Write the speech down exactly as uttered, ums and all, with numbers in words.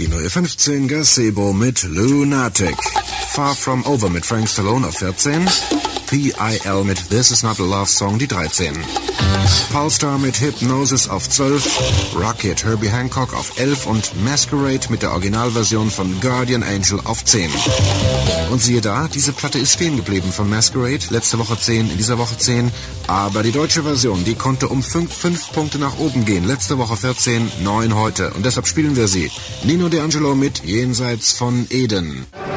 Die neue fünfzehn, Gazebo mit Lunatic. Far From Over mit Frank Stallone auf vierzehn. P I L mit This Is Not a Love Song, die dreizehn. Polestar mit Hypnosis auf zwölf. Rocket, Herbie Hancock auf elf und Masquerade mit der Originalversion von Guardian Angel auf zehn. Und siehe da, diese Platte ist stehen geblieben von Masquerade. Letzte Woche zehn, in dieser Woche zehn. Aber die deutsche Version, die konnte um fünf Punkte nach oben gehen. Letzte Woche vierzehn, neun heute. Und deshalb spielen wir sie. Nino D'Angelo mit Jenseits von Eden.